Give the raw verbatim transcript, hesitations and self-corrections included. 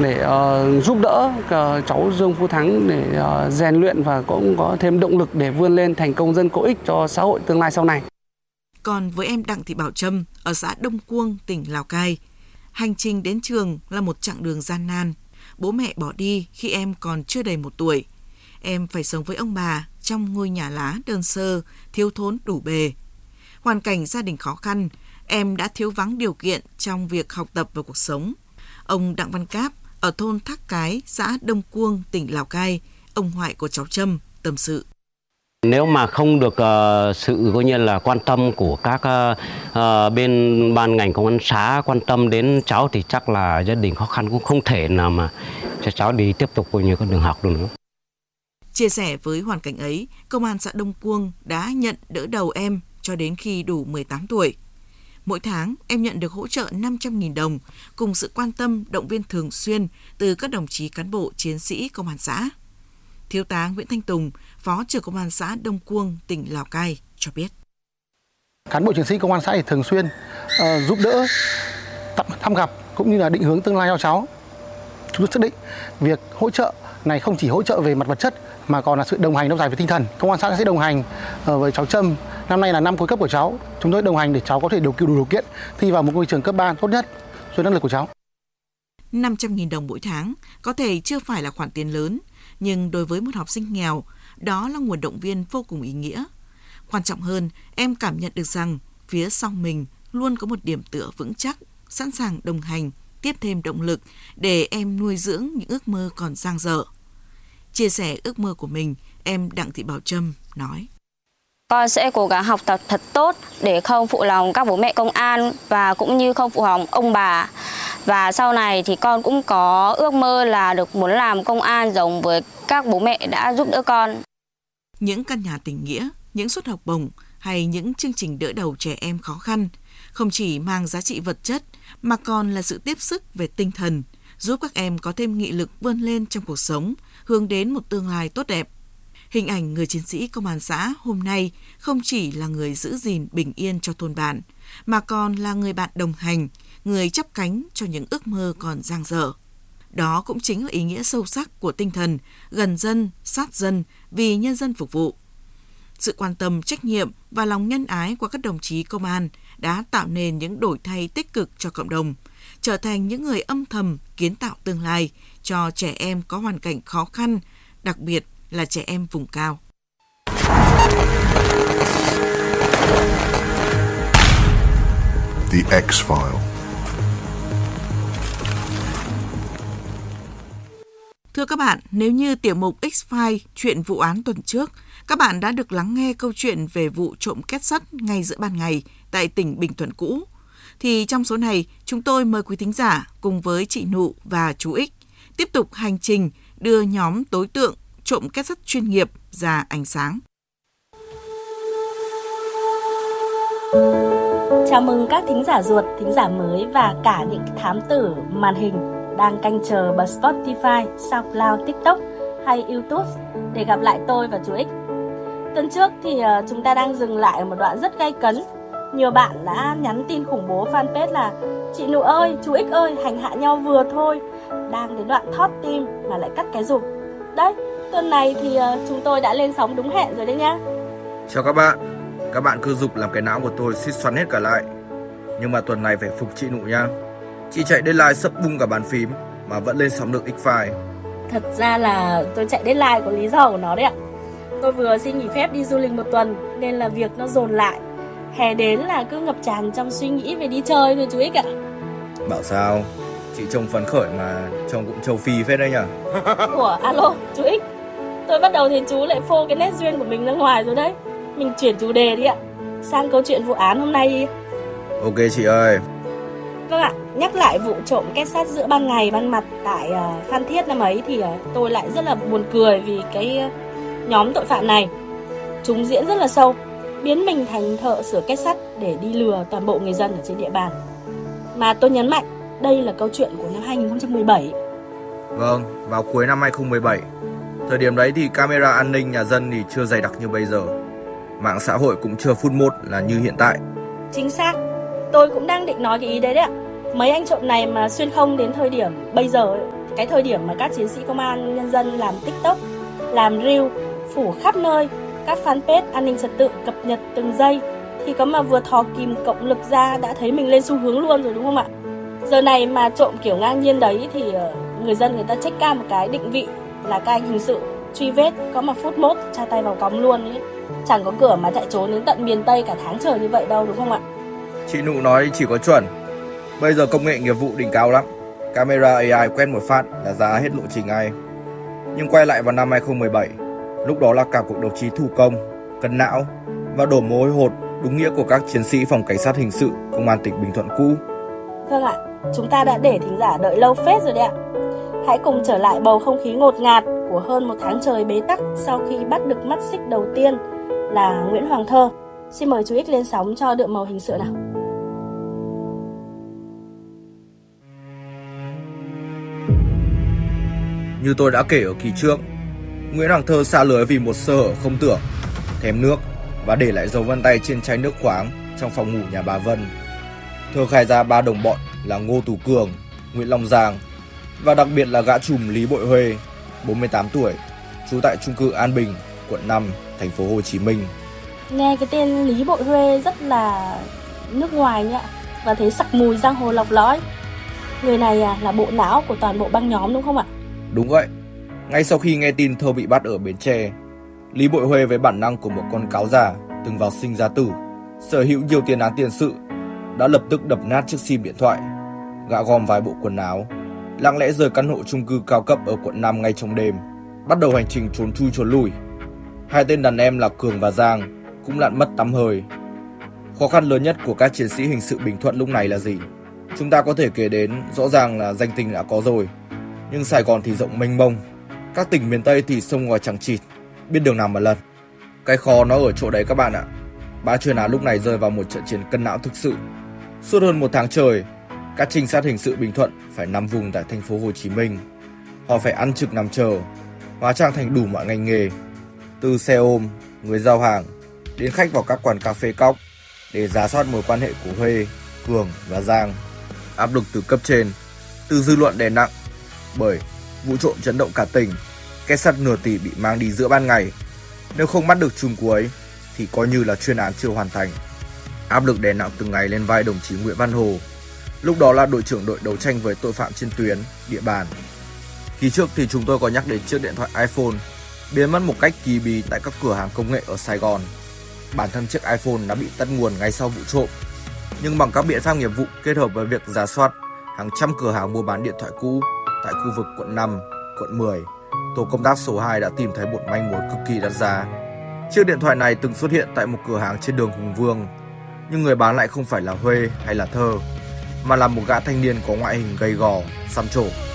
để uh, giúp đỡ uh, cháu Dương Phú Thắng để uh, rèn luyện và cũng có thêm động lực để vươn lên thành công dân có ích cho xã hội tương lai sau này. Còn với em Đặng Thị Bảo Trâm ở xã Đông Cuông, tỉnh Lào Cai, hành trình đến trường là một chặng đường gian nan. Bố mẹ bỏ đi khi em còn chưa đầy một tuổi. Em phải sống với ông bà trong ngôi nhà lá đơn sơ, thiếu thốn đủ bề. Hoàn cảnh gia đình khó khăn, em đã thiếu vắng điều kiện trong việc học tập và cuộc sống. Ông Đặng Văn Cáp ở thôn Thác Cái, xã Đông Cuông, tỉnh Lào Cai, ông ngoại của cháu Trâm tâm sự. Nếu mà không được uh, sự coi như là quan tâm của các uh, uh, bên ban ngành công an xã quan tâm đến cháu thì chắc là gia đình khó khăn cũng không thể nào mà cho cháu đi tiếp tục coi như con đường học được nữa. Chia sẻ với hoàn cảnh ấy, Công an xã Đông Cuông đã nhận đỡ đầu em cho đến khi đủ mười tám tuổi. Mỗi tháng, em nhận được hỗ trợ năm trăm nghìn đồng cùng sự quan tâm, động viên thường xuyên từ các đồng chí cán bộ chiến sĩ công an xã. Thiếu tá Nguyễn Thanh Tùng, Phó trưởng Công an xã Đông Cuông, tỉnh Lào Cai cho biết. Cán bộ chiến sĩ công an xã thì thường xuyên uh, giúp đỡ, thăm gặp cũng như là định hướng tương lai cho cháu. Chúng tôi xác định việc hỗ trợ này không chỉ hỗ trợ về mặt vật chất mà còn là sự đồng hành lâu dài về tinh thần. Công an xã sẽ đồng hành uh, với cháu Trâm. Năm nay là năm cuối cấp của cháu. Chúng tôi đồng hành để cháu có thể đủ đủ điều kiện thi vào một ngôi trường cấp ba tốt nhất cho năng lực của cháu. năm trăm nghìn đồng mỗi tháng có thể chưa phải là khoản tiền lớn, nhưng đối với một học sinh nghèo, đó là nguồn động viên vô cùng ý nghĩa. Quan trọng hơn, em cảm nhận được rằng phía sau mình luôn có một điểm tựa vững chắc, sẵn sàng đồng hành, tiếp thêm động lực để em nuôi dưỡng những ước mơ còn dang dở. Chia sẻ ước mơ của mình, em Đặng Thị Bảo Trâm nói. Con sẽ cố gắng học tập thật tốt để không phụ lòng các bố mẹ công an và cũng như không phụ lòng ông bà. Và sau này thì con cũng có ước mơ là được muốn làm công an giống với các bố mẹ đã giúp đỡ con. Những căn nhà tình nghĩa, những suất học bổng hay những chương trình đỡ đầu trẻ em khó khăn không chỉ mang giá trị vật chất mà còn là sự tiếp sức về tinh thần, giúp các em có thêm nghị lực vươn lên trong cuộc sống, hướng đến một tương lai tốt đẹp. Hình ảnh người chiến sĩ công an xã hôm nay không chỉ là người giữ gìn bình yên cho thôn bản, mà còn là người bạn đồng hành, người chắp cánh cho những ước mơ còn dang dở. Đó cũng chính là ý nghĩa sâu sắc của tinh thần gần dân, sát dân, vì nhân dân phục vụ. Sự quan tâm, trách nhiệm và lòng nhân ái của các đồng chí công an đã tạo nên những đổi thay tích cực cho cộng đồng, trở thành những người âm thầm kiến tạo tương lai cho trẻ em có hoàn cảnh khó khăn, đặc biệt là trẻ em vùng cao. The X-File. Thưa các bạn, nếu như tiểu mục X-File chuyện vụ án tuần trước, các bạn đã được lắng nghe câu chuyện về vụ trộm két sắt ngay giữa ban ngày tại tỉnh Bình Thuận cũ, thì trong số này chúng tôi mời quý thính giả cùng với chị Nụ và chú X tiếp tục hành trình đưa nhóm đối tượng trộm két sắt chuyên nghiệp ra ánh sáng. Chào mừng các thính giả ruột, thính giả mới và cả những thám tử màn hình đang canh chờ bật Spotify, SoundCloud, TikTok hay YouTube để gặp lại tôi và chú X. Tuần trước thì chúng ta đang dừng lại ở một đoạn rất gay cấn. Nhiều bạn đã nhắn tin khủng bố fanpage là chị Nụ ơi, chú X ơi, hành hạ nhau vừa thôi. Đang đến đoạn thót tim mà lại cắt cái rụp. Đấy, tuần này thì chúng tôi đã lên sóng đúng hẹn rồi đấy nhá. Chào các bạn, các bạn cứ giục làm cái não của tôi suýt xoắn hết cả lại. Nhưng mà tuần này phải phục chị Nụ nha. Chị chạy deadline sắp bung cả bàn phím mà vẫn lên sóng được X-File. Thật ra là tôi chạy deadline có lý do của nó đấy ạ. Tôi vừa xin nghỉ phép đi du lịch một tuần nên là việc nó dồn lại. Hè đến là cứ ngập tràn trong suy nghĩ về đi chơi thôi chú X ạ. Bảo sao, chị trông phấn khởi mà trông cũng châu Phi phết đấy nhỉ. Ủa, alo, chú X. Tôi bắt đầu thấy chú lại phô cái nét duyên của mình ra ngoài rồi đấy. Mình chuyển chủ đề đi ạ. Sang câu chuyện vụ án hôm nay đi. Ok chị ơi. Vâng ạ, nhắc lại vụ trộm két sắt giữa ban ngày ban mặt tại uh, Phan Thiết năm ấy thì uh, tôi lại rất là buồn cười vì cái uh, nhóm tội phạm này. Chúng diễn rất là sâu, biến mình thành thợ sửa két sắt để đi lừa toàn bộ người dân ở trên địa bàn. Mà tôi nhấn mạnh, đây là câu chuyện của năm hai không một bảy. Vâng, vào cuối năm hai không một bảy. Thời điểm đấy thì camera an ninh nhà dân thì chưa dày đặc như bây giờ. Mạng xã hội cũng chưa phút mốt là như hiện tại. Chính xác, tôi cũng đang định nói cái ý đấy đấy ạ. Mấy anh trộm này mà xuyên không đến thời điểm bây giờ ấy, cái thời điểm mà các chiến sĩ công an nhân dân làm TikTok, làm Reel, phủ khắp nơi, các fanpage an ninh trật tự cập nhật từng giây, thì có mà vừa thò kìm cộng lực ra đã thấy mình lên xu hướng luôn rồi đúng không ạ? Giờ này mà trộm kiểu ngang nhiên đấy thì người dân người ta check ca một cái định vị là các anh hình sự truy vết, có mà phút mốt tra tay vào còng luôn ấy. Chẳng có cửa mà chạy trốn đến tận miền Tây cả tháng trời như vậy đâu đúng không ạ? Chị Nụ nói chỉ có chuẩn. Bây giờ công nghệ nghiệp vụ đỉnh cao lắm. Camera a i quét một phát là ra hết lộ trình ngay. Nhưng quay lại vào năm hai không một bảy, lúc đó là cả cuộc đấu trí thủ công, cân não và đổ mồ hôi hột đúng nghĩa của các chiến sĩ phòng cảnh sát hình sự công an tỉnh Bình Thuận cũ. Vâng ạ, chúng ta đã để thính giả đợi lâu phết rồi đấy ạ. Hãy cùng trở lại bầu không khí ngột ngạt của hơn một tháng trời bế tắc sau khi bắt được mắt xích đầu tiên là Nguyễn Hoàng Thơ. Xin mời chú Ích lên sóng cho đượm màu hình sự nào. Như tôi đã kể ở kỳ trước, Nguyễn Hoàng Thơ xa lưới vì một sơ hở không tưởng, thèm nước và để lại dấu vân tay trên chai nước khoáng trong phòng ngủ nhà bà Vân. Thơ khai ra ba đồng bọn là Ngô Tú Cường, Nguyễn Long Giang và đặc biệt là gã trùm Lý Bội Huê, bốn mươi tám tuổi, trú tại chung cư An Bình, quận năm, thành phố Hồ Chí Minh. Nghe cái tên Lý Bội Huê rất là nước ngoài nhỉ, và thấy sặc mùi giang hồ lọc lõi. Người này à, là bộ não của toàn bộ băng nhóm đúng không ạ? Đúng vậy. Ngay sau khi nghe tin Thơ bị bắt ở Bến Tre, Lý Bội Huê với bản năng của một con cáo già từng vào sinh ra tử, sở hữu nhiều tiền án tiền sự, đã lập tức đập nát chiếc sim điện thoại, gạ gom vài bộ quần áo, lặng lẽ rời căn hộ chung cư cao cấp ở quận năm ngay trong đêm, bắt đầu hành trình trốn chui trốn lủi. Hai tên đàn em là Cường và Giang cũng lặn mất tăm hơi. Khó khăn lớn nhất của các chiến sĩ hình sự Bình Thuận lúc này là gì? Chúng ta có thể kể đến, rõ ràng là danh tình đã có rồi, nhưng Sài Gòn thì rộng mênh mông, các tỉnh miền Tây thì sông ngòi chẳng chịt, biết đường nào mà lần. Cái khó nó ở chỗ đấy các bạn ạ. Ba chuyên án lúc này rơi vào một trận chiến cân não thực sự. Suốt hơn một tháng trời, các trinh sát hình sự Bình Thuận phải nằm vùng tại thành phố Hồ Chí Minh. Họ phải ăn trực nằm chờ, hóa trang thành đủ mọi ngành nghề, từ xe ôm, người giao hàng đến khách vào các quán cà phê cóc để rà soát mối quan hệ của Huê, Cường và Giang. Áp lực từ cấp trên, từ dư luận đè nặng, bởi vụ trộm chấn động cả tỉnh, két sắt nửa tỷ bị mang đi giữa ban ngày. Nếu không bắt được trùm cuối thì coi như là chuyên án chưa hoàn thành. Áp lực đè nặng từng ngày lên vai đồng chí Nguyễn Văn Hồ, lúc đó là đội trưởng đội đấu tranh với tội phạm trên tuyến, địa bàn. Kỳ trước thì chúng tôi có nhắc đến chiếc điện thoại iPhone biến mất một cách kỳ bí tại các cửa hàng công nghệ ở Sài Gòn. Bản thân chiếc iPhone đã bị tắt nguồn ngay sau vụ trộm, nhưng bằng các biện pháp nghiệp vụ kết hợp với việc rà soát hàng trăm cửa hàng mua bán điện thoại cũ tại khu vực quận năm, quận mười, tổ công tác số hai đã tìm thấy một manh mối cực kỳ đắt giá. Chiếc điện thoại này từng xuất hiện tại một cửa hàng trên đường Hùng Vương, nhưng người bán lại không phải là Huê hay là Thơ, mà là một gã thanh niên có ngoại hình gầy gò, xăm trổ.